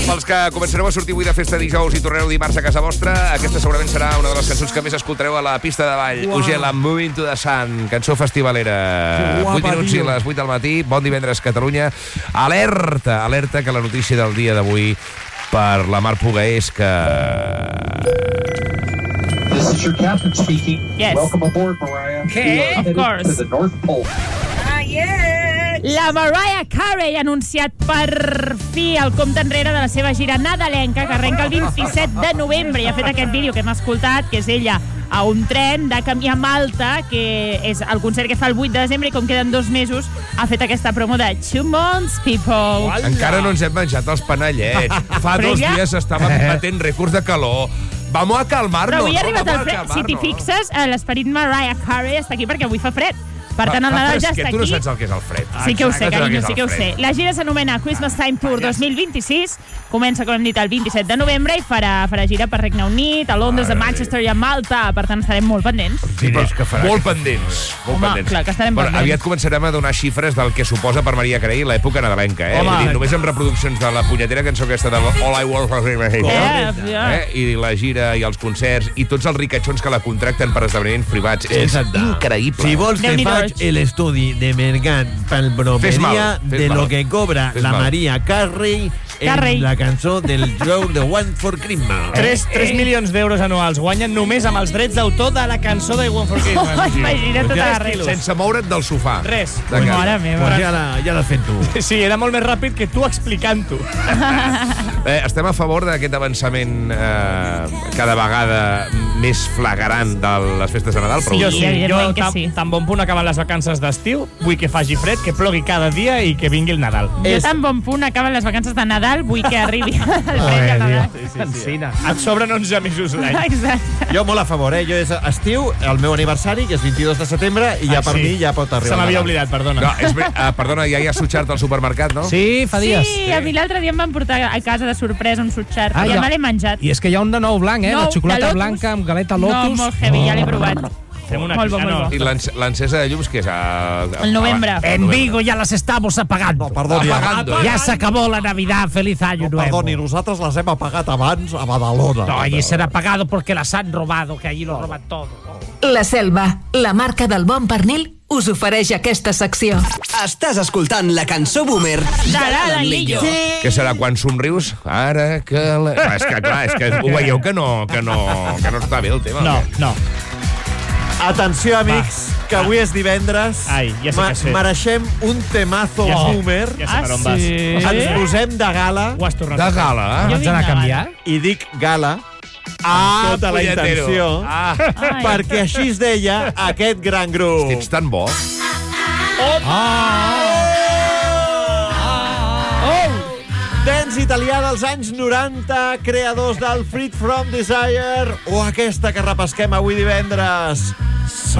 Pels que començareu a sortir avui de festa dijous i tornareu dimarts a casa vostra, aquesta segurament serà una de les cançons que més escoltareu a la pista de ball. Ugela, Moving to the Sun, cançó festivalera. 8 minuts i les 8 del matí. Bon divendres, Catalunya. Alerta, alerta, que la notícia del dia d'avui per la Mar Puga és que... This is your captain speaking. Yes. Welcome aboard, Mariah. Okay, of course. To the North Pole. La Mariah Carey ha anunciat per fi el compte enrere de la seva gira nadalenca, que arrenca el 27 de novembre, i ha fet aquest vídeo que hem escoltat, que és ella a un tren de camí a Malta, que és el concert que fa el 8 de desembre, i com queden 2 mesos, ha fet aquesta promo de 2 months, people. Encara no ens hem menjat els panellets. Fa Però 2 ella- dies estàvem batent rècords de calor. Vamos a calmar-nos. Però avui ha arribat vamos el a fred. Si t'hi calmar-nos. fixes, l'esperit Mariah Carey està aquí perquè avui fa fred. Per tant, el Nadal ja És està que tu no aquí. saps el que és el fred. Sí que ho sé, Exacte, carinyo, el sí que ho sé. La gira s'anomena Christmas Time Tour 2026. Comença, com hem dit, el 27 de novembre i farà gira per Regne Unit, a Londres, a Manchester i a Malta. Per tant, estarem molt pendents. Sí, però molt pendents. Molt Home, pendents. clar que estarem Bueno, pendents. aviat començarem a donar xifres del que suposa per Mariah Carey l'època nadalenca. Home. Vull dir, només amb reproduccions de la punyetera cançó aquesta de All I Want for Christmas is You. I la gira i els concerts i tots els ricachons que la contracten per esdeveniments privats. És Exacte. increïble. Si vols, te Déu-n'hi-do. faig l'estudi de mercat pel Fes mal, bromeria fes de mal. lo que cobra Fes la mal. Mariah Carey Carey. en la cançó del Joe de One for Christmas. 3 milions d'euros anuals guanyen només amb els drets d'autor de la cançó de One for Christmas. Imagina't tot arreu. Sense moure't del sofà. Res. De casa. Mare meva. Pues ja l'has fet tu. Sí, era molt més ràpid que tu explicant-ho. Estem a favor d'aquest avançament cada vegada més flagrant de les festes de Nadal, però Jo Sí, sí, evidentment que tan, sí. tan bon punt acaben les vacances d'estiu, vull que faci fred, que plogui cada dia i que vingui el Nadal. Jo tan bon punt acaben les vacances de Nadal, vull que arribi el fred de Nadal. Cansina. Et sobren 11 mesos l'any. Exacte. Jo molt a favor, Jo és estiu, el meu aniversari, que és 22 de setembre, i ja per mi ja pot arribar. Se m'havia el Nadal. oblidat, perdona. No, perdona, ja hi ha sutxart al supermercat, no? Sí, fa dies. Sí, a mi l'altre dia em van portar a casa de sorpresa un sutxart. Ah, Ja ja. me l'he menjat. I és que hi ha un de nou blanc, Nou, la de xocolata Lotus. blanca amb galeta No, Lotus. molt heavy, ja l'he provat. Fem una Molt bo, molt bo. I l'encesa de llums, que és El novembre. En Vigo ya las estamos apagando. No, perdoni, Apagando. Ya se acabó la Navidad. Feliz año nuevo. perdoni, nosaltres les hem apagat abans a Badalona. No, allí será apagado porque las han robado, que allí lo roban todo. La Selva, la marca del bon pernil, us ofereix aquesta secció. Estàs escoltant la cançó Boomer D'Ara Lillo. Què serà quan somrius? Ara que... Clar, és que ho veieu que no està bé el tema. No, no. Atenció, amics, que avui és divendres. Ai, ja sé què sé. Mereixem un temazo Ja sé. boomer. Ja sé per on vas. Ens posem de gala, Ho has tornat. De gala. Jo Ens vinc anar a de canviar? i dic gala, amb tota la punyetero. intenció, Ai. perquè així es deia aquest gran grup. Ets tan bo. Dance italià dels anys 90, creadors del Freed From Desire, o aquesta que repesquem avui divendres,